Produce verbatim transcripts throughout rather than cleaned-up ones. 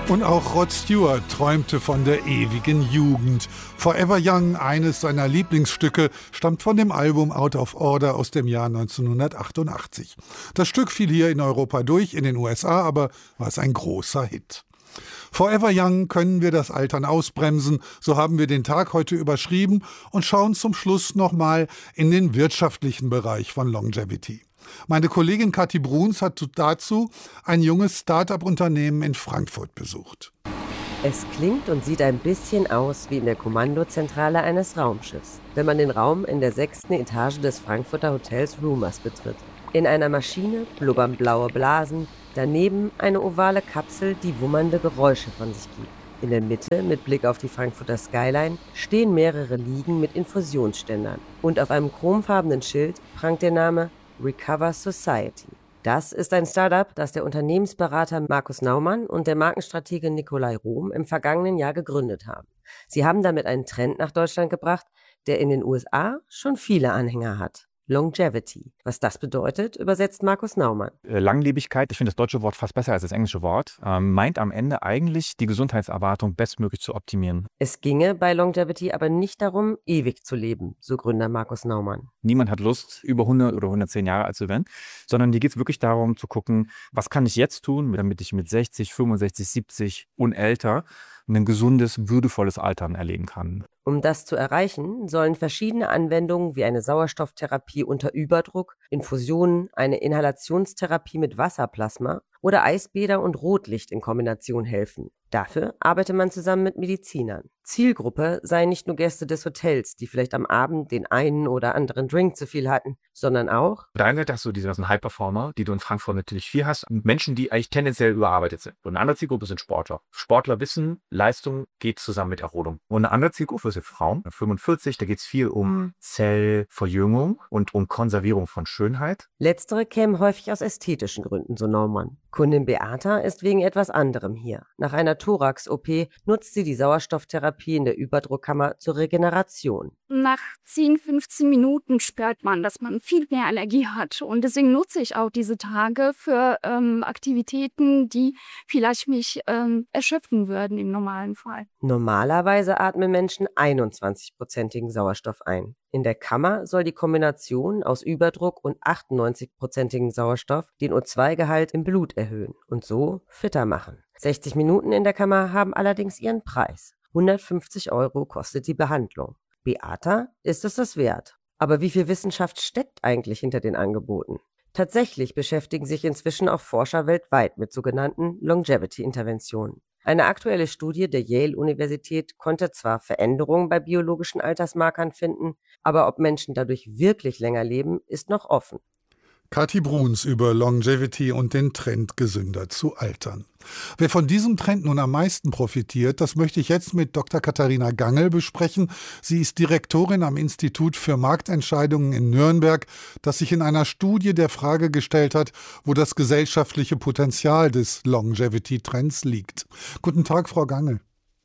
Und auch Rod Stewart träumte von der ewigen Jugend. Forever Young, eines seiner Lieblingsstücke, stammt von dem Album Out of Order aus dem Jahr neunzehnhundertachtundachtzig. Das Stück fiel hier in Europa durch, in den U S A aber war es ein großer Hit. Forever Young können wir das Altern ausbremsen, so haben wir den Tag heute überschrieben und schauen zum Schluss nochmal in den wirtschaftlichen Bereich von Longevity. Meine Kollegin Kathi Bruns hat dazu ein junges Start-up-Unternehmen in Frankfurt besucht. Es klingt und sieht ein bisschen aus wie in der Kommandozentrale eines Raumschiffs, wenn man den Raum in der sechsten Etage des Frankfurter Hotels Rumors betritt. In einer Maschine blubbern blaue Blasen, daneben eine ovale Kapsel, die wummernde Geräusche von sich gibt. In der Mitte, mit Blick auf die Frankfurter Skyline, stehen mehrere Liegen mit Infusionsständern. Und auf einem chromfarbenen Schild prangt der Name Recover Society. Das ist ein Startup, das der Unternehmensberater Markus Naumann und der Markenstratege Nikolai Rohm im vergangenen Jahr gegründet haben. Sie haben damit einen Trend nach Deutschland gebracht, der in den U S A schon viele Anhänger hat. Longevity. Was das bedeutet, übersetzt Markus Naumann. Langlebigkeit, ich finde das deutsche Wort fast besser als das englische Wort, ähm, meint am Ende eigentlich, die Gesundheitserwartung bestmöglich zu optimieren. Es ginge bei Longevity aber nicht darum, ewig zu leben, so Gründer Markus Naumann. Niemand hat Lust, über hundert oder hundertzehn Jahre alt zu werden, sondern hier geht es wirklich darum zu gucken, was kann ich jetzt tun, damit ich mit sechzig, fünfundsechzig, siebzig und älter ein gesundes, würdevolles Altern erleben kann. Um das zu erreichen, sollen verschiedene Anwendungen wie eine Sauerstofftherapie unter Überdruck, Infusionen, eine Inhalationstherapie mit Wasserplasma oder Eisbäder und Rotlicht in Kombination helfen. Dafür arbeitet man zusammen mit Medizinern. Zielgruppe seien nicht nur Gäste des Hotels, die vielleicht am Abend den einen oder anderen Drink zu viel hatten, sondern auch... Auf der einen Seite hast du diese ganzen High-Performer, die du in Frankfurt natürlich viel hast, Menschen, die eigentlich tendenziell überarbeitet sind. Und eine andere Zielgruppe sind Sportler. Sportler wissen, Leistung geht zusammen mit Erholung. Und eine andere Zielgruppe sind Frauen, fünfundvierzig, da geht es viel um Zellverjüngung und um Konservierung von Schönheit. Letztere kämen häufig aus ästhetischen Gründen, so Naumann. Kundin Beata ist wegen etwas anderem hier. Nach einer Thorax-O P nutzt sie die Sauerstofftherapie in der Überdruckkammer zur Regeneration. Nach zehn, fünfzehn Minuten spürt man, dass man viel mehr Allergie hat. Und deswegen nutze ich auch diese Tage für ähm, Aktivitäten, die vielleicht mich ähm, erschöpfen würden im normalen Fall. Normalerweise atmen Menschen einundzwanzig-prozentigen Sauerstoff ein. In der Kammer soll die Kombination aus Überdruck und achtundneunzig-prozentigen Sauerstoff den O zwei Gehalt im Blut erhöhen und so fitter machen. sechzig Minuten in der Kammer haben allerdings ihren Preis. hundertfünfzig Euro kostet die Behandlung. Beata ist es das wert. Aber wie viel Wissenschaft steckt eigentlich hinter den Angeboten? Tatsächlich beschäftigen sich inzwischen auch Forscher weltweit mit sogenannten Longevity-Interventionen. Eine aktuelle Studie der Yale-Universität konnte zwar Veränderungen bei biologischen Altersmarkern finden, aber ob Menschen dadurch wirklich länger leben, ist noch offen. Kathi Bruns über Longevity und den Trend, gesünder zu altern. Wer von diesem Trend nun am meisten profitiert, das möchte ich jetzt mit Doktor Katharina Gangel besprechen. Sie ist Direktorin am Institut für Marktentscheidungen in Nürnberg, das sich in einer Studie der Frage gestellt hat, wo das gesellschaftliche Potenzial des Longevity-Trends liegt. Guten Tag, Frau Gangel.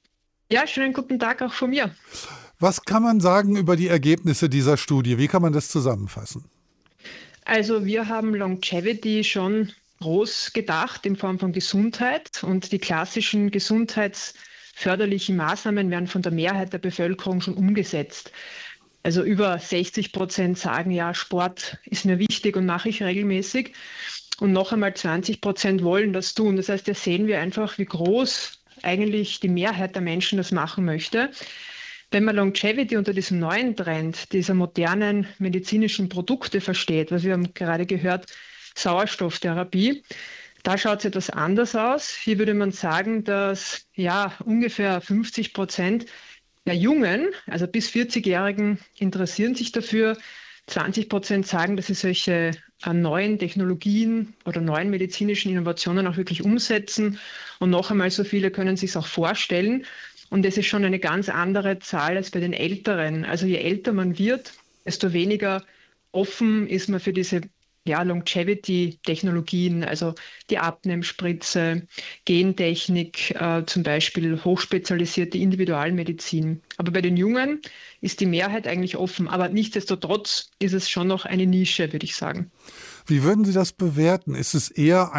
Ja, schönen guten Tag auch von mir. Was kann man sagen über die Ergebnisse dieser Studie? Wie kann man das zusammenfassen? Also wir haben Longevity schon groß gedacht in Form von Gesundheit und die klassischen gesundheitsförderlichen Maßnahmen werden von der Mehrheit der Bevölkerung schon umgesetzt. Also über sechzig Prozent sagen, ja, Sport ist mir wichtig und mache ich regelmäßig und noch einmal zwanzig Prozent wollen das tun. Das heißt, hier sehen wir einfach, wie groß eigentlich die Mehrheit der Menschen das machen möchte. Wenn man Longevity unter diesem neuen Trend, dieser modernen medizinischen Produkte versteht, was wir haben gerade gehört, Sauerstofftherapie, da schaut es etwas anders aus. Hier würde man sagen, dass ja ungefähr fünfzig Prozent der Jungen, also bis vierzig-Jährigen, interessieren sich dafür. zwanzig Prozent sagen, dass sie solche äh, neuen Technologien oder neuen medizinischen Innovationen auch wirklich umsetzen. Und noch einmal so viele können sich es auch vorstellen. Und das ist schon eine ganz andere Zahl als bei den Älteren. Also je älter man wird, desto weniger offen ist man für diese ja, Longevity-Technologien, also die Abnehmspritze, Gentechnik, äh, zum Beispiel hochspezialisierte Individualmedizin. Aber bei den Jungen ist die Mehrheit eigentlich offen. Aber nichtsdestotrotz ist es schon noch eine Nische, würde ich sagen. Wie würden Sie das bewerten? Ist es eher ein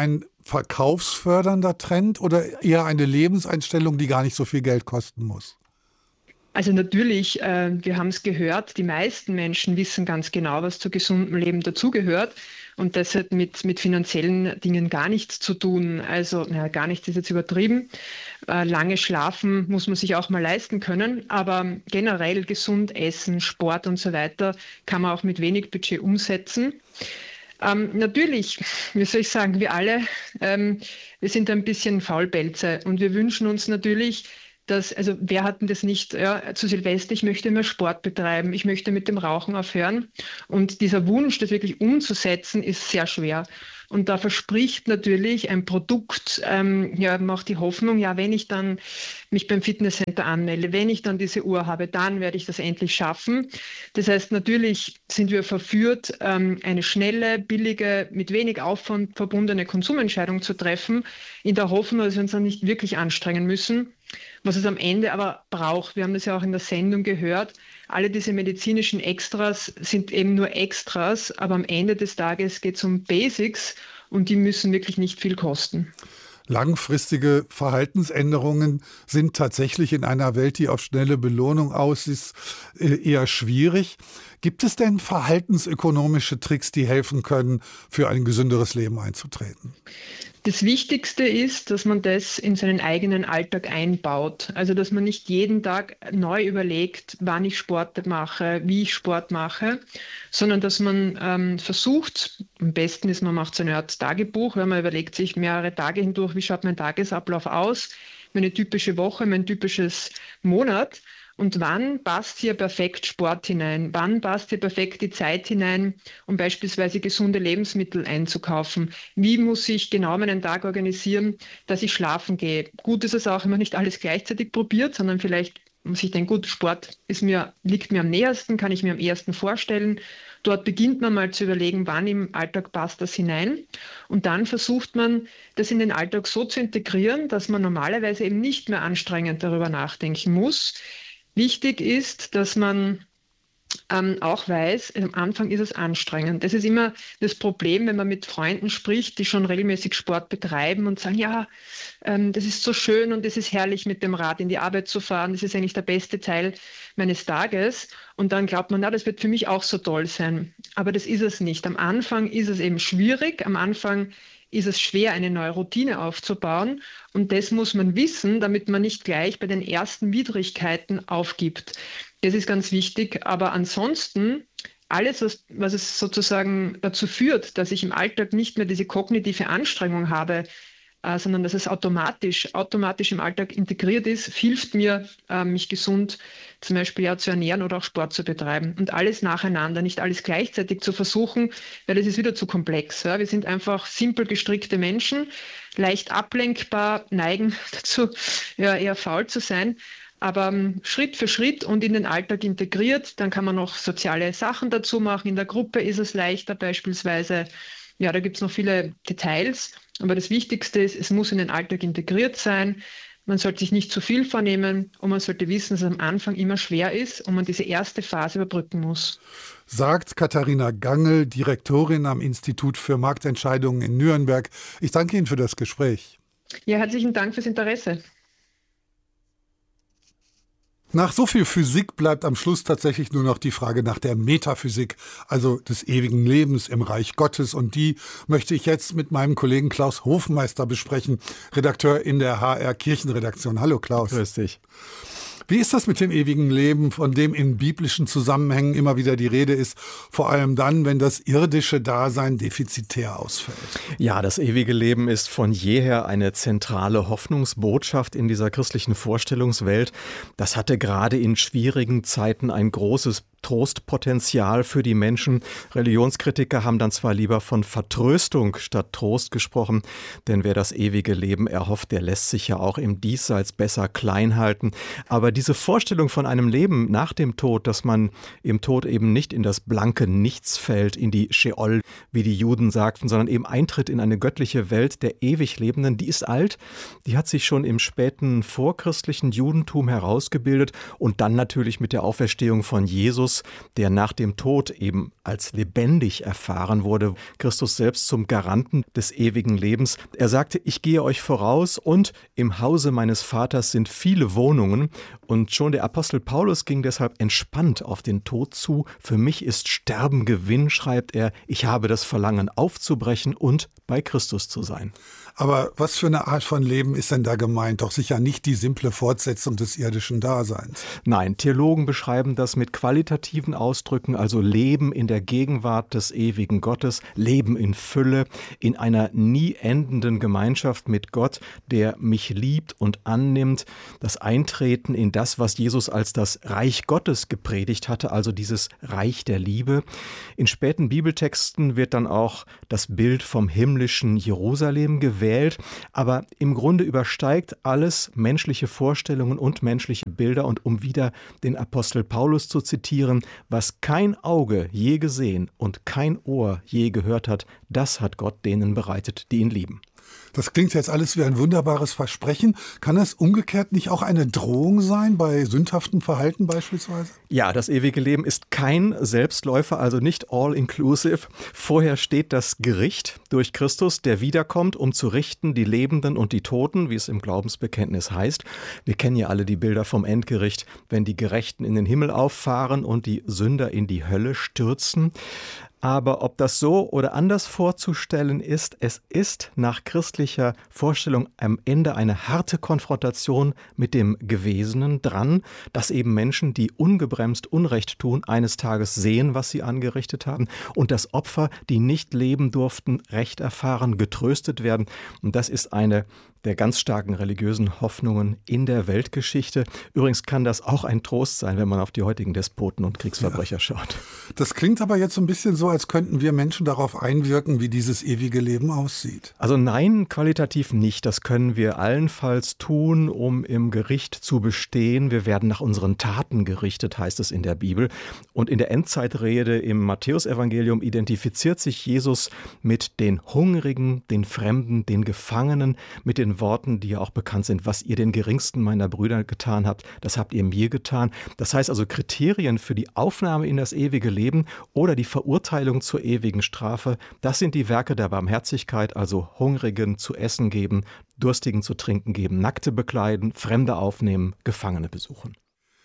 verkaufsfördernder Trend oder eher eine Lebenseinstellung, die gar nicht so viel Geld kosten muss? Also natürlich, äh, wir haben es gehört, die meisten Menschen wissen ganz genau, was zu gesundem Leben dazugehört. Und das hat mit, mit finanziellen Dingen gar nichts zu tun. Also, naja, gar nichts ist jetzt übertrieben. Äh, lange schlafen muss man sich auch mal leisten können. Aber generell gesund essen, Sport und so weiter kann man auch mit wenig Budget umsetzen. Ähm, natürlich, wie soll ich sagen, wir alle, ähm, wir sind ein bisschen Faulpelze und wir wünschen uns natürlich, dass, also wer hat denn das nicht, ja, zu Silvester, ich möchte mehr Sport betreiben, ich möchte mit dem Rauchen aufhören. Und dieser Wunsch, das wirklich umzusetzen, ist sehr schwer. Und da verspricht natürlich ein Produkt, ähm, ja, macht die Hoffnung, ja, wenn ich dann mich beim Fitnesscenter anmelde, wenn ich dann diese Uhr habe, dann werde ich das endlich schaffen. Das heißt, natürlich sind wir verführt, ähm, eine schnelle, billige, mit wenig Aufwand verbundene Konsumentscheidung zu treffen, in der Hoffnung, dass wir uns dann nicht wirklich anstrengen müssen. Was es am Ende aber braucht, wir haben das ja auch in der Sendung gehört, alle diese medizinischen Extras sind eben nur Extras, aber am Ende des Tages geht es um Basics und die müssen wirklich nicht viel kosten. Langfristige Verhaltensänderungen sind tatsächlich in einer Welt, die auf schnelle Belohnung aus ist, eher schwierig. Gibt es denn verhaltensökonomische Tricks, die helfen können, für ein gesünderes Leben einzutreten? Das Wichtigste ist, dass man das in seinen eigenen Alltag einbaut. Also, dass man nicht jeden Tag neu überlegt, wann ich Sport mache, wie ich Sport mache, sondern dass man ähm, versucht, am besten ist, man macht so eine Art Tagebuch, weil man überlegt sich mehrere Tage hindurch, wie schaut mein Tagesablauf aus, meine typische Woche, mein typisches Monat. Und wann passt hier perfekt Sport hinein? Wann passt hier perfekt die Zeit hinein, um beispielsweise gesunde Lebensmittel einzukaufen? Wie muss ich genau meinen Tag organisieren, dass ich schlafen gehe? Gut ist es auch, wenn man nicht alles gleichzeitig probiert, sondern vielleicht muss ich denken, gut, Sport ist mir, liegt mir am nähersten, kann ich mir am ehesten vorstellen. Dort beginnt man mal zu überlegen, wann im Alltag passt das hinein. Und dann versucht man, das in den Alltag so zu integrieren, dass man normalerweise eben nicht mehr anstrengend darüber nachdenken muss. Wichtig ist, dass man ähm, auch weiß, am Anfang ist es anstrengend. Das ist immer das Problem, wenn man mit Freunden spricht, die schon regelmäßig Sport betreiben und sagen, ja, ähm, das ist so schön und es ist herrlich, mit dem Rad in die Arbeit zu fahren. Das ist eigentlich der beste Teil meines Tages. Und dann glaubt man, na, das wird für mich auch so toll sein. Aber das ist es nicht. Am Anfang ist es eben schwierig. Am Anfang ist es schwer, eine neue Routine aufzubauen. Und das muss man wissen, damit man nicht gleich bei den ersten Widrigkeiten aufgibt. Das ist ganz wichtig. Aber ansonsten, alles, was, was es sozusagen dazu führt, dass ich im Alltag nicht mehr diese kognitive Anstrengung habe, äh, sondern dass es automatisch, automatisch im Alltag integriert ist, hilft mir, äh, mich gesund zum Beispiel ja zu ernähren oder auch Sport zu betreiben. Und alles nacheinander, nicht alles gleichzeitig zu versuchen, weil das ist wieder zu komplex. Ja? Wir sind einfach simpel gestrickte Menschen, leicht ablenkbar, neigen dazu, ja, eher faul zu sein. Aber um, Schritt für Schritt und in den Alltag integriert, dann kann man noch soziale Sachen dazu machen. In der Gruppe ist es leichter beispielsweise. Ja, da gibt es noch viele Details. Aber das Wichtigste ist, es muss in den Alltag integriert sein. Man sollte sich nicht zu viel vornehmen und man sollte wissen, dass es am Anfang immer schwer ist und man diese erste Phase überbrücken muss. Sagt Katharina Gangl, Direktorin am Institut für Marktentscheidungen in Nürnberg. Ich danke Ihnen für das Gespräch. Ja, herzlichen Dank fürs Interesse. Nach so viel Physik bleibt am Schluss tatsächlich nur noch die Frage nach der Metaphysik, also des ewigen Lebens im Reich Gottes. Und die möchte ich jetzt mit meinem Kollegen Klaus Hofmeister besprechen, Redakteur in der H R Kirchenredaktion. Hallo Klaus. Grüß dich. Wie ist das mit dem ewigen Leben, von dem in biblischen Zusammenhängen immer wieder die Rede ist, vor allem dann, wenn das irdische Dasein defizitär ausfällt? Ja, das ewige Leben ist von jeher eine zentrale Hoffnungsbotschaft in dieser christlichen Vorstellungswelt. Das hatte gerade in schwierigen Zeiten ein großes Trostpotenzial für die Menschen. Religionskritiker haben dann zwar lieber von Vertröstung statt Trost gesprochen, denn wer das ewige Leben erhofft, der lässt sich ja auch im Diesseits besser klein halten. Aber diese Vorstellung von einem Leben nach dem Tod, dass man im Tod eben nicht in das blanke Nichts fällt, in die Scheol, wie die Juden sagten, sondern eben eintritt in eine göttliche Welt der ewig Lebenden, die ist alt, die hat sich schon im späten vorchristlichen Judentum herausgebildet und dann natürlich mit der Auferstehung von Jesus Christus, der nach dem Tod eben als lebendig erfahren wurde. Christus selbst zum Garanten des ewigen Lebens. Er sagte, ich gehe euch voraus und im Hause meines Vaters sind viele Wohnungen. Und schon der Apostel Paulus ging deshalb entspannt auf den Tod zu. Für mich ist Sterben Gewinn, schreibt er. Ich habe das Verlangen aufzubrechen und bei Christus zu sein. Aber was für eine Art von Leben ist denn da gemeint? Doch sicher nicht die simple Fortsetzung des irdischen Daseins. Nein, Theologen beschreiben das mit qualitativen Ausdrücken, also Leben in der Gegenwart des ewigen Gottes, Leben in Fülle, in einer nie endenden Gemeinschaft mit Gott, der mich liebt und annimmt, das Eintreten in das, was Jesus als das Reich Gottes gepredigt hatte, also dieses Reich der Liebe. In späten Bibeltexten wird dann auch das Bild vom himmlischen Jerusalem gewählt. Wählt, aber im Grunde übersteigt alles menschliche Vorstellungen und menschliche Bilder. Und um wieder den Apostel Paulus zu zitieren, was kein Auge je gesehen und kein Ohr je gehört hat, das hat Gott denen bereitet, die ihn lieben. Das klingt jetzt alles wie ein wunderbares Versprechen. Kann es umgekehrt nicht auch eine Drohung sein, bei sündhaftem Verhalten beispielsweise? Ja, das ewige Leben ist kein Selbstläufer, also nicht all-inclusive. Vorher steht das Gericht durch Christus, der wiederkommt, um zu richten die Lebenden und die Toten, wie es im Glaubensbekenntnis heißt. Wir kennen ja alle die Bilder vom Endgericht, wenn die Gerechten in den Himmel auffahren und die Sünder in die Hölle stürzen. Aber ob das so oder anders vorzustellen ist, es ist nach christlicher Vorstellung am Ende eine harte Konfrontation mit dem Gewesenen dran, dass eben Menschen, die ungebremst Unrecht tun, eines Tages sehen, was sie angerichtet haben und dass Opfer, die nicht leben durften, Recht erfahren, getröstet werden. Und das ist eine der ganz starken religiösen Hoffnungen in der Weltgeschichte. Übrigens kann das auch ein Trost sein, wenn man auf die heutigen Despoten und Kriegsverbrecher ja. schaut. Das klingt aber jetzt so ein bisschen so, als könnten wir Menschen darauf einwirken, wie dieses ewige Leben aussieht. Also nein, qualitativ nicht. Das können wir allenfalls tun, um im Gericht zu bestehen. Wir werden nach unseren Taten gerichtet, heißt es in der Bibel. Und in der Endzeitrede im Matthäusevangelium identifiziert sich Jesus mit den Hungrigen, den Fremden, den Gefangenen, mit den Worten, die ja auch bekannt sind, was ihr den geringsten meiner Brüder getan habt, das habt ihr mir getan. Das heißt also, Kriterien für die Aufnahme in das ewige Leben oder die Verurteilung zur ewigen Strafe, das sind die Werke der Barmherzigkeit, also Hungrigen zu essen geben, Durstigen zu trinken geben, Nackte bekleiden, Fremde aufnehmen, Gefangene besuchen.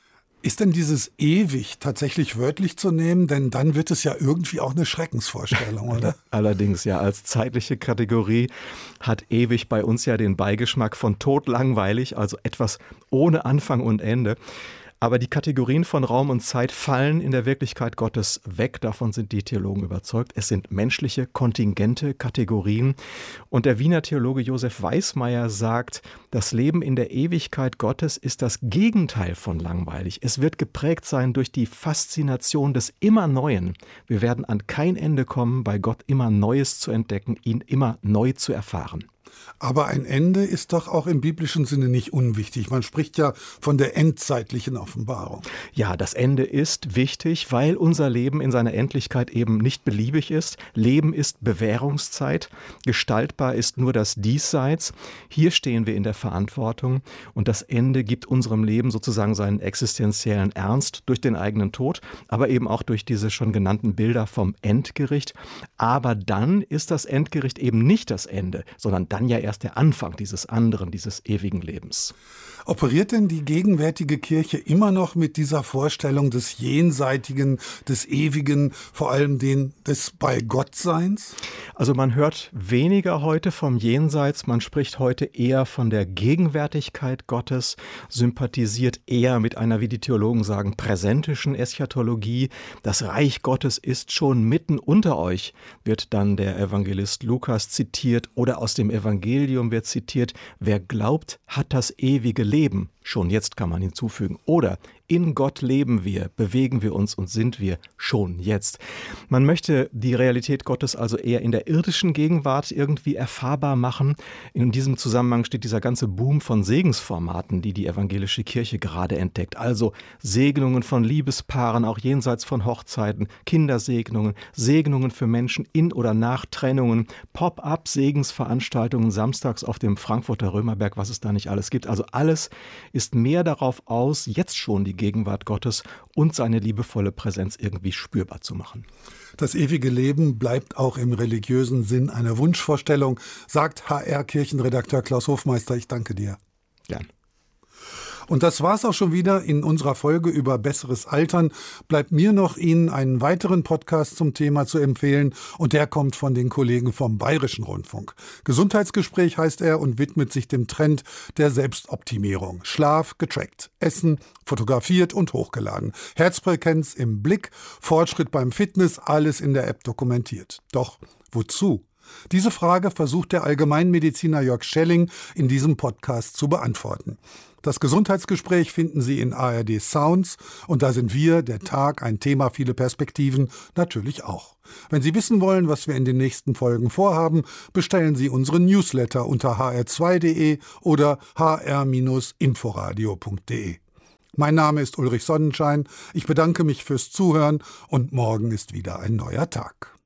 Ist denn dieses ewig tatsächlich wörtlich zu nehmen? Denn dann wird es ja irgendwie auch eine Schreckensvorstellung, oder? Allerdings, ja, als zeitliche Kategorie hat ewig bei uns ja den Beigeschmack von totlangweilig, also etwas ohne Anfang und Ende. Aber die Kategorien von Raum und Zeit fallen in der Wirklichkeit Gottes weg. Davon sind die Theologen überzeugt. Es sind menschliche, kontingente Kategorien. Und der Wiener Theologe Josef Weismeier sagt, das Leben in der Ewigkeit Gottes ist das Gegenteil von langweilig. Es wird geprägt sein durch die Faszination des immer Neuen. Wir werden an kein Ende kommen, bei Gott immer Neues zu entdecken, ihn immer neu zu erfahren. Aber ein Ende ist doch auch im biblischen Sinne nicht unwichtig. Man spricht ja von der endzeitlichen Offenbarung. Ja, das Ende ist wichtig, weil unser Leben in seiner Endlichkeit eben nicht beliebig ist. Leben ist Bewährungszeit. Gestaltbar ist nur das Diesseits. Hier stehen wir in der Verantwortung. Und das Ende gibt unserem Leben sozusagen seinen existenziellen Ernst durch den eigenen Tod, aber eben auch durch diese schon genannten Bilder vom Endgericht. Aber dann ist das Endgericht eben nicht das Ende, sondern dann ja erst der Anfang dieses anderen, dieses ewigen Lebens. Operiert denn die gegenwärtige Kirche immer noch mit dieser Vorstellung des Jenseitigen, des Ewigen, vor allem den des Bei-Gott-Seins? Also man hört weniger heute vom Jenseits, man spricht heute eher von der Gegenwärtigkeit Gottes, sympathisiert eher mit einer, wie die Theologen sagen, präsentischen Eschatologie. Das Reich Gottes ist schon mitten unter euch, wird dann der Evangelist Lukas zitiert, oder aus dem Evangelium wird zitiert, wer glaubt, hat das ewige Leben. Schon jetzt kann man hinzufügen. Oder in Gott leben wir, bewegen wir uns und sind wir schon jetzt. Man möchte die Realität Gottes also eher in der irdischen Gegenwart irgendwie erfahrbar machen. In diesem Zusammenhang steht dieser ganze Boom von Segensformaten, die die evangelische Kirche gerade entdeckt. Also Segnungen von Liebespaaren, auch jenseits von Hochzeiten, Kindersegnungen, Segnungen für Menschen in oder nach Trennungen, Pop-up-Segensveranstaltungen samstags auf dem Frankfurter Römerberg, was es da nicht alles gibt. Also alles ist ist mehr darauf aus, jetzt schon die Gegenwart Gottes und seine liebevolle Präsenz irgendwie spürbar zu machen. Das ewige Leben bleibt auch im religiösen Sinn eine Wunschvorstellung, sagt H R-Kirchenredakteur Klaus Hofmeister. Ich danke dir. Gern. Und das war's auch schon wieder in unserer Folge über besseres Altern. Bleibt mir noch, Ihnen einen weiteren Podcast zum Thema zu empfehlen. Und der kommt von den Kollegen vom Bayerischen Rundfunk. Gesundheitsgespräch heißt er und widmet sich dem Trend der Selbstoptimierung. Schlaf getrackt, Essen fotografiert und hochgeladen. Herzfrequenz im Blick, Fortschritt beim Fitness, alles in der App dokumentiert. Doch wozu? Diese Frage versucht der Allgemeinmediziner Jörg Schelling in diesem Podcast zu beantworten. Das Gesundheitsgespräch finden Sie in A R D Sounds und da sind wir, der Tag, ein Thema, viele Perspektiven, natürlich auch. Wenn Sie wissen wollen, was wir in den nächsten Folgen vorhaben, bestellen Sie unseren Newsletter unter h r zwei punkt d e oder h r inforadio punkt d e. Mein Name ist Ulrich Sonnenschein, ich bedanke mich fürs Zuhören und morgen ist wieder ein neuer Tag.